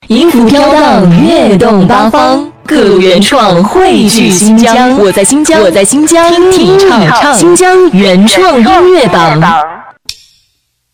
音符飘荡，跃动八方，各路原创汇聚新疆。我在新疆，提唱新疆原创音乐榜。